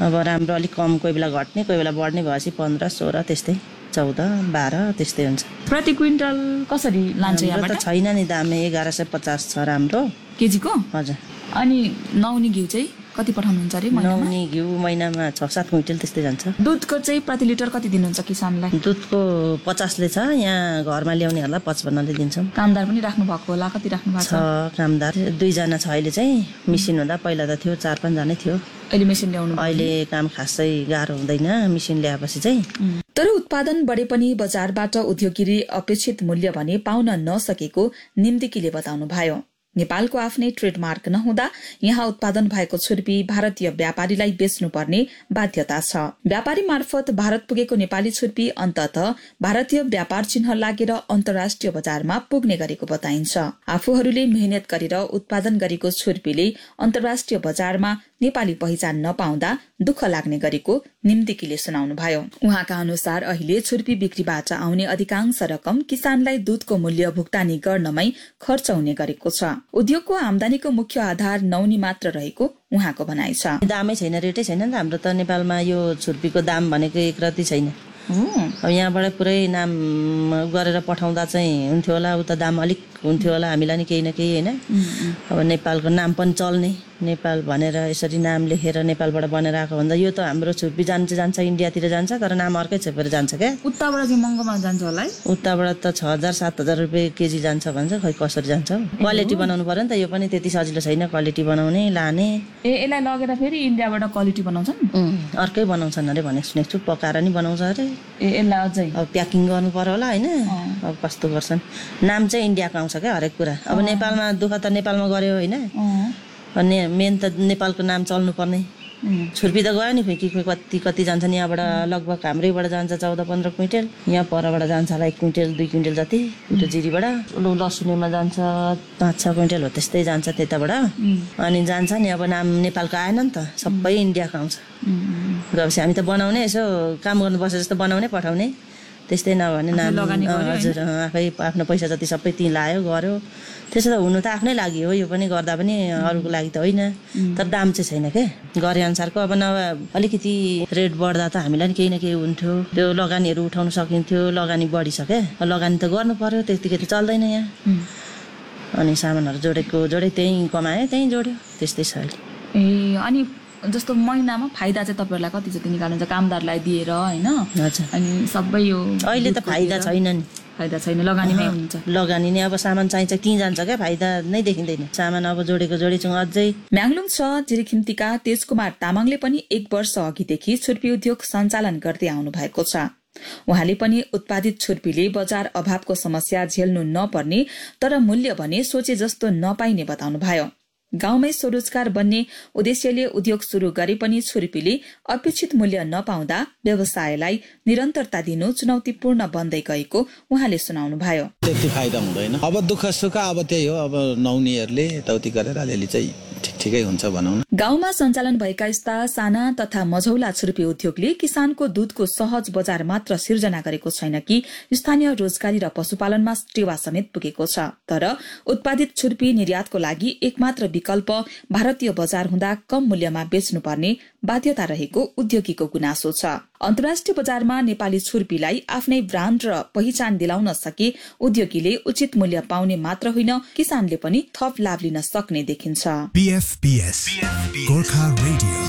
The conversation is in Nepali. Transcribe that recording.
अब राम्रो अलिक कम कोही बेला घट्ने कोही बेला बढ्ने भएपछि 15, 16 त्यस्तै 14, 12 त्यस्तै हुन्छ। प्रति क्विन्टल कसरी लान्छ यहाँबाट? त छैन नि दाम 1150 छ राम्रो केजीको। हजुर। अनि नुहाउने घिउ चाहिँ कति पठाउनुहुन्छ अरे महिनामा? नुहाउने घिउ महिनामा 6-7 क्विन्टल त्यस्तै जान्छ। दुधको चाहिँ प्रति लिटर कति दिनुहुन्छ किसानलाई? दुधको 50ले छ, यहाँ घरमा ल्याउनेहरूलाई 55ले दिन्छौँ। कामदार पनि राख्नु भएको होला? कति राख्नु भएको छ? कामदार 2 जना छ अहिले चाहिँ। मिसिन हुँदा पहिला त थियो 4-5 जना थियो। अहिले मेसिन ल्याउनु? अहिले काम खासै गाह्रो हुँदैन मिसिन ल्याएपछि चाहिँ। तर उत्पादन बढे पनि बजारबाट उद्योगीले अपेक्षित मूल्य भने पाउन नसकेको निम्तिकीले बताउनु भयो। नेपालको आफ्नै ट्रेडमार्क नहुँदा यहाँ उत्पादन भएको छुर्पी भारतीय व्यापारीलाई बेच्नुपर्ने बाध्यता छ। व्यापारी मार्फत भारत पुगेको नेपाली छुर्पी अन्ततः भारतीय व्यापार चिन्ह लागेर अन्तर्राष्ट्रिय बजारमा पुग्ने गरेको बताइन्छ। आफूहरूले मेहनत गरेर उत्पादन गरेको छुर्पीले अन्तर्राष्ट्रिय बजारमा नेपाली पहिचान नपाउँदा दुःख लाग्ने गरेको निम्तिकीले सुनाउनु भयो। उहाँका अनुसार अहिले छुर्पी बिक्रीबाट आउने अधिकांश रकम किसानलाई दुधको मूल्य भुक्तानी गर्नमै खर्च हुने गरेको छ। उद्योगको आमदानीको मुख्य आधार नुहाउने मात्र रहेको उहाँको भनाइ छ। दामै छैन, रेटै छैन नि त हाम्रो त नेपालमा यो छुर्पीको दाम भनेको एक रति छैन। अब यहाँबाट पुरै नाम गरेर पठाउँदा चाहिँ हुन्थ्यो होला, उता दाम अलिक हुन्थ्यो होला हामीलाई नि केही न केही होइन। अब नेपालको नाम पनि चल्ने, नेपाल भनेर यसरी नाम लेखेर नेपालबाट बनेर आएको भन्दा यो त हाम्रो छुर्पी जान्छ इन्डियातिर जान्छ, तर नाम अर्कै छेपेर जान्छ क्या। उताबाट चाहिँ महँगोमा जान्छ होला है? उताबाट त 6,000-7,000 रुपियाँ केजी जान्छ भन्छ, खै कसरी जान्छ। क्वालिटी बनाउनु पर्यो नि त, यो पनि त्यति सजिलो छैन क्वालिटी बनाउने लाने। यसलाई लगेर फेरि इन्डियाबाट क्वालिटी बनाउँछन्? अर्कै बनाउँछन् अरे भनेको सुनेको छु, पकाएर नि बनाउँछ अरे। यसलाई अझै अब प्याकिङ गर्नु पर्यो होला होइन, अब कस्तो गर्छन्। नाम चाहिँ इन्डियाको आउँछ क्या हरेक कुरा। अब नेपालमा दुःख त नेपालमा गर्यो होइन, अनि मेन त नेपालको नाम चल्नु पर्ने। छुर्पी त गयो नि कति जान्छन् यहाँबाट, लगभग हाम्रैबाट जान्छ 14-15 क्विन्टल, यहाँ परबाट जान्छ होला 1 क्विन्टल 2 क्विन्टल जति। उता जिरीबाट लसुनेमा जान्छ 5-6 क्विन्टल हो त्यस्तै जान्छ त्यताबाट। अनि जान्छ नि, अब नाम नेपालको आएन नि त, सबै इन्डियाको आउँछ। गएपछि हामी त बनाउने, यसो काम गर्नु बसे जस्तो बनाउने पठाउने, त्यस्तै नभने नाम हजुर आफै आफ्नो पैसा जति सबै त्यहीँ लायो गर्यो। त्यसो त हुनु त आफ्नै लागि हो, यो पनि गर्दा पनि अरूको लागि त होइन, तर दाम चाहिँ छैन क्या गरे अनुसारको। अब नभए अलिकति रेट बढ्दा त हामीलाई नि केही न केही हुन्थ्यो, त्यो लगानीहरू उठाउन सकिन्थ्यो। लगानी बढिसक्यो, लगानी त गर्नु पर्यो, त्यतिकै त चल्दैन यहाँ। अनि सामानहरू जोडे त्यहीँ कमायो त्यहीँ जोड्यो, त्यस्तै छ अहिले। अनि जस्तो महिनामा फाइदा चाहिँ तपाईँहरूलाई कति जति निकाल्नुहुन्छ कामदारलाई दिएर होइन? अनि सबै यो अहिले त फाइदा छैन नि, फाइदा छैन, लगानीमै हुन्छ। लगानी नै अब सामान चाहिन्छ त्यहीँ जान्छ क्या, फाइदा नै देखिँदैन। सामान अब जोडेछौँ अझै। म्याङलुङ 6 जिरीखिम्तीका तेजकुमार तामाङले पनि 1 वर्ष अघिदेखि छुर्पी उद्योग सञ्चालन गर्दै आउनु भएको छ। उहाँले पनि उत्पादित छुर्पीले बजार अभावको समस्या झेल्नु नपर्ने तर मूल्य भने सोचे जस्तो नपाइने बताउनु भयो। गाउँमै स्वरोजगार बन्ने उद्देश्यले उद्योग शुरू गरे पनि छुर्पीले अपेक्षित मूल्य नपाउँदा व्यवसायलाई निरन्तरता दिनु चुनौतीपूर्ण बन्दै गएको उहाँले सुनाउनु भयो। त्यति फाइदा हुँदैन, अब दुःख सुख अब त्यही हो, अब नुहाउनेहरूले यताउति गरेर अलिअलि चाहिँ ठिकै हुन्छ भनौँ न। गाउँमा सञ्चालन भएका यस्ता साना तथा मझौला छुर्पी उद्योगले किसानको दूधको सहज बजार मात्र सिर्जना गरेको छैन कि स्थानीय रोजगारी र पशुपालनमा टेवा समेत पुगेको छ। तर उत्पादित छुर्पी निर्यातको लागि एकमात्र विकल्प भारतीय बजार हुँदा कम मूल्यमा बेच्नुपर्ने बाध्यता रहेको उद्योगीको गुनासो छ। अन्तर्राष्ट्रिय बजारमा नेपाली छुर्पीलाई आफ्नै ब्रान्ड र पहिचान दिलाउन सके उद्योगीले उचित मूल्य पाउने मात्र होइन, किसानले पनि थप लाभ लिन सक्ने देखिन्छ।